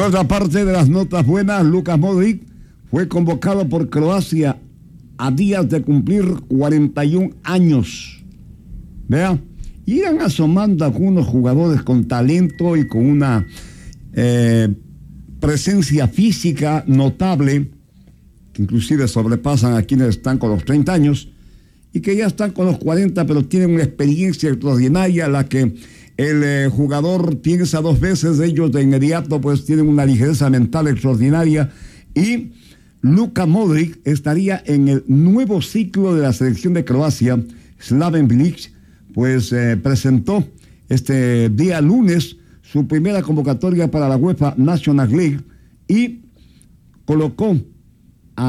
Otra parte de las notas buenas, Luka Modric fue convocado por Croacia a días de cumplir 41 años. Vea, irán asomando algunos jugadores con talento y con una presencia física notable, que inclusive sobrepasan a quienes están con los 30 años y que ya están con los 40, pero tienen una experiencia extraordinaria, la que el jugador piensa dos veces. Ellos de inmediato pues tienen una ligereza mental extraordinaria, y Luka Modric estaría en el nuevo ciclo de la selección de Croacia. Slaven Bilic pues presentó este día lunes su primera convocatoria para la UEFA National League y colocó